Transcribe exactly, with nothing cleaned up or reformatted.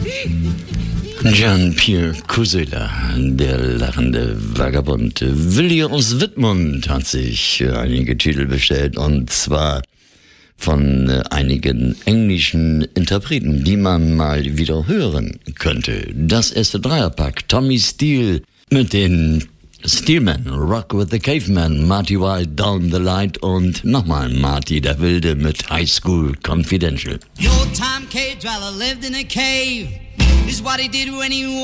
Jean-Pierre Cosella, der lachende Vagabund. Willi aus Wittmund hat sich einige Titel bestellt, und zwar von einigen englischen Interpreten, die man mal wieder hören könnte. Das erste Dreierpack, Tommy Steele mit den Steelmen, Rock with the Caveman, Marty Wilde, Down the Light und nochmal Marty der Wilde mit High School Confidential. The old time cave dweller lived in a cave, is what he did when he